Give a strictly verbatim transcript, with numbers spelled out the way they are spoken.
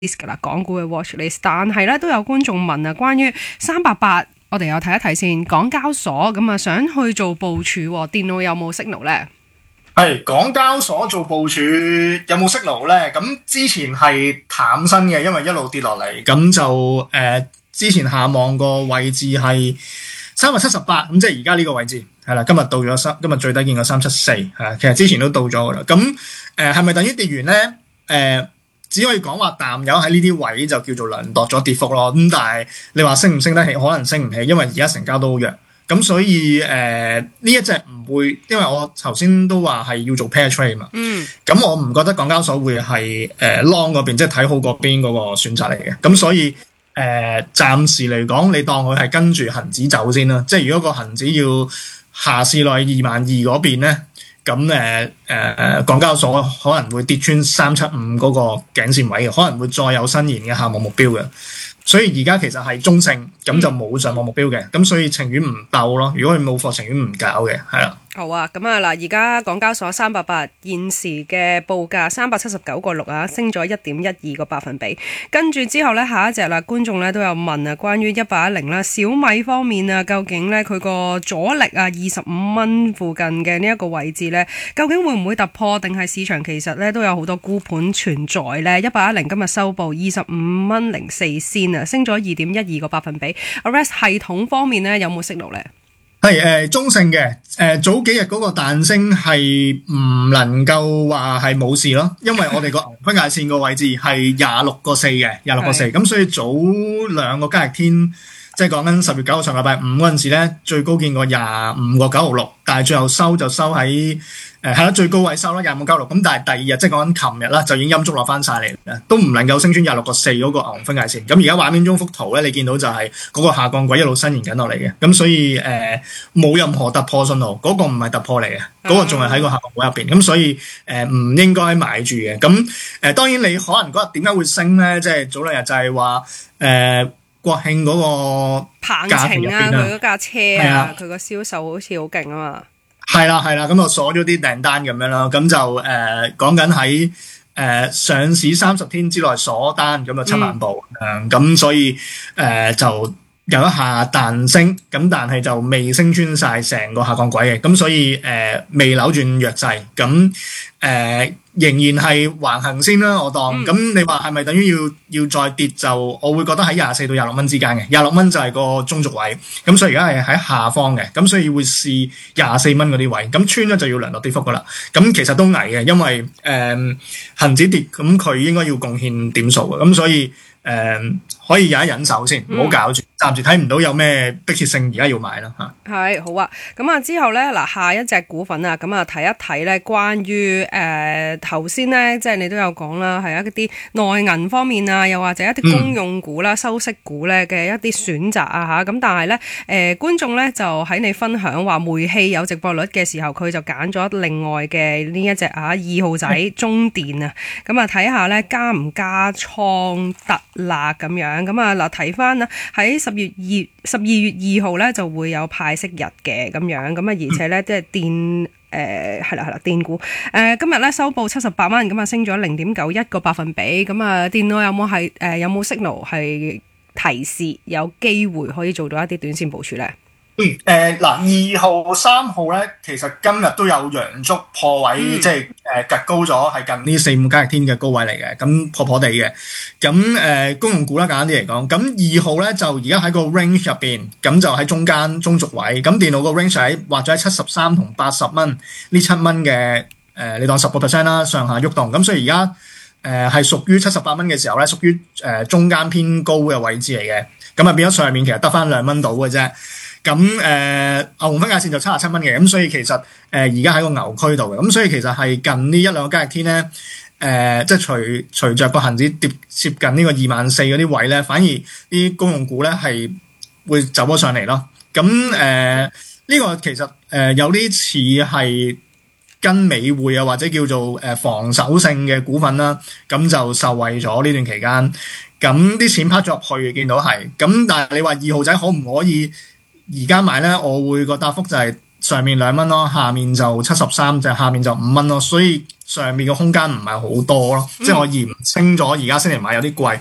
噶啦，港股嘅 watch list， 但係咧都有觀眾問啊，關於三八八，我哋又睇一睇先。港交所咁啊，想去做部署，電腦有冇 signal 咧？ 係港交所做部署有冇 signal 咧？咁之前係淡身嘅，因為一路跌落嚟，咁就誒、呃、之前下望個位置係三百七十八，咁即係而家呢個位置係啦。今日到咗三，今日最低見過三七四，係其實之前都到咗噶啦。咁誒係咪等於跌完咧？誒、呃。只可以講話淡友喺呢啲位就叫做量度咗跌幅咯，咁但係你話升唔升得起，可能升唔起，因為而家成交都好弱，咁所以誒呢、呃、一隻唔會，因為我頭先都話係要做 pair trade 嘛，嗯，咁我唔覺得港交所會係誒、呃、long 嗰邊，即係睇好嗰邊嗰個選擇嚟嘅，咁所以誒、呃、暫時嚟講，你當佢係跟住恆指走先啦，即係如果個恆指要下試落二萬二嗰邊咧。咁誒誒誒，港交所可能會跌穿三七五嗰個頸線位嘅，可能會再有伸延嘅下望目標嘅。所以而家其實係中性，咁就冇上望目標嘅。咁所以情願唔鬥咯。如果佢冇貨，情願唔搞嘅，係啦。 好啊，咁啊嗱，而家港交所三百八現時嘅報價三百七十九個六啊，升咗一點一二個百分比。跟住之後咧，下一隻啦，觀眾咧都有問啊，關於一八一零啦，小米方面啊，究竟咧佢個阻力啊，二十五蚊附近嘅呢一個位置咧，究竟會唔會突破？定係市場其實咧都有好多沽盤存在咧？一八一零今日收報二十五蚊零四仙啊，升咗二點一二個百分比。A R E S 系統方面咧有冇息率咧？ 係誒、呃、中性嘅，誒、呃、早幾日嗰個彈升係唔能夠話係冇事咯，因為我哋個分界線個位置係廿六個四嘅，廿六個四，咁所以早兩個交易天，即係講緊十月九號上禮拜五嗰陣時咧，最高見過廿五個九毫六，但係最後收就收喺誒係啦最高位收啦廿五個九毫六，咁但係第二日即係講緊琴日啦，就已經陰燭落翻晒嚟啦，都唔能夠升穿廿六個四嗰個牛熊分界線。咁而家畫面中幅圖咧，你見到就係嗰個下降軌一路伸延緊落嚟嘅，咁所以誒冇、呃、任何突破信號，嗰、那個唔係突破嚟嘅，嗰、那個仲係喺個下降軌入邊，咁所以誒唔、呃、應該買住嘅。咁誒、呃、當然你可能嗰日點解會升咧？即係早兩日就係話誒國慶嗰個鵬程啊，佢嗰架車啊，佢個銷售好似好勁啊嘛。係啦係啦，咁就鎖咗啲訂單咁樣啦，咁就誒講緊喺誒上市三十天之內鎖單，咁就七萬部，誒咁、嗯、所以誒、呃、就有一下彈升，咁但係就未升穿晒成個下降軌嘅，咁所以誒、呃、未扭轉弱勢，咁誒、呃、仍然係橫行先啦，我當，咁、嗯、你話係咪等於要要再跌就，我會覺得喺廿四到廿六蚊之間嘅，廿六蚊就係個中軸位，咁所以而家係喺下方嘅，咁所以會試廿四蚊嗰啲位，咁穿咗就要量度跌幅噶啦，咁其實都危嘅，因為誒恒指跌，咁佢應該要貢獻點數嘅，咁所以誒、呃、可以忍一忍手先，唔好搞住。暫時睇唔到有咩迫切性，而家要買啦嚇。 係好啊，咁啊之後咧嗱，下一隻股份啊，咁啊睇一睇咧，關於誒頭先咧，即係你都有講啦，係一啲內銀方面啊，又或者一啲公用股啦、嗯、收息股咧嘅一啲選擇啊嚇。咁但係咧誒觀眾咧就喺你分享話煤氣有值博率嘅時候，佢就揀咗另外嘅呢一隻啊二號仔中電啊。咁啊睇下咧加唔加倉得啦咁樣。咁啊嗱睇翻啦喺十月二十二月二號咧就會有派息日嘅咁樣，咁啊而且咧即係電誒係啦係啦電股誒、呃、今日咧收報七十八蚊，咁啊升咗零點九一個百分比，咁啊電腦有冇係誒有冇 signal 係提示有機會可以做到一啲短線部署咧？ 嗯，誒嗱，二號、三號咧，其實今日都有陽燭破位，嗯、即係誒趌高咗，係近呢四五交易天嘅高位嚟嘅，咁破破地嘅。咁誒、呃、公用股啦，簡單啲嚟講，咁二號咧就而家喺個 range 入邊，咁就喺中間中軸位。咁電腦個 range 喺畫咗喺七十三同八十蚊呢七蚊嘅誒，你當十個 percent 啦，上下喐動。咁所以而家誒係屬於七十八蚊嘅時候咧，屬於誒中間偏高嘅位置嚟嘅。咁啊變咗上面其實得翻兩蚊到嘅啫。咁誒、呃、牛熊分界線就七十七蚊嘅，咁所以其實誒而家喺個牛區度嘅，咁所以其實係近呢一兩個交易天咧，誒、呃、即係隨隨著個恆指跌接近呢個二萬四嗰啲位咧，反而啲公用股咧係會走咗上嚟咯。咁誒呢個其實誒、呃、有啲似係跟美匯啊，或者叫做誒防守性嘅股份啦，咁就受惠咗呢段期間，咁啲錢拋咗入去，見到係咁，但係你話二號仔可唔可以而家買咧，我會個答覆就係上面兩蚊咯，下面就七十三，就下面就五蚊咯，所以上面嘅空間唔係好多咯，嗯、即係我嫌清咗而家先嚟買有啲貴。